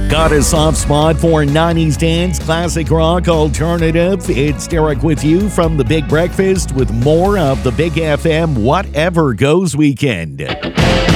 Got a soft spot for 90s dance, classic rock, alternative? It's Derek with you from The Big Breakfast with more of the Big FM Whatever Goes Weekend.